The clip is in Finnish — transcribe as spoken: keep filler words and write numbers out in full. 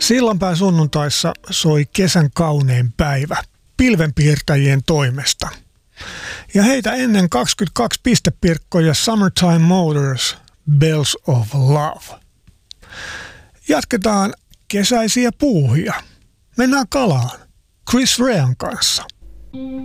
Sillanpään sunnuntaissa soi kesän kaunein päivä pilvenpiirtäjien toimesta. Ja heitä ennen kaksikymmentäkaksi pistepirkkoja Summertime Motors, Bells of Love. Jatketaan kesäisiä puuhia. Mennään kalaan Chris Rean kanssa.